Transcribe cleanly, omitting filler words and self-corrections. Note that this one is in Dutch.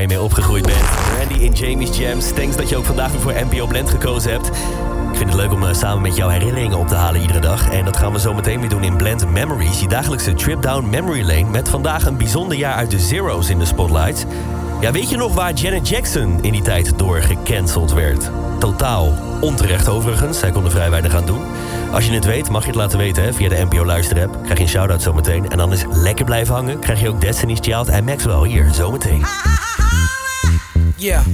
je mee opgegroeid bent. Randy in Jamie's Jams. Thanks dat je ook vandaag weer voor NPO Blend gekozen hebt. Ik vind het leuk om samen met jou herinneringen op te halen iedere dag. En dat gaan we zo meteen weer doen in Blend Memories. Je dagelijkse trip down memory lane. Met vandaag een bijzonder jaar uit de Zero's in de spotlight. Ja, weet je nog waar Janet Jackson in die tijd door gecanceld werd? Totaal onterecht overigens. Zij kon er vrij weinig aan doen. Als je het weet, mag je het laten weten hè, via de NPO Luisterapp. Krijg je een shout-out zometeen. En dan is lekker blijven hangen. Krijg je ook Destiny's Child en Maxwell hier zometeen. Yeah.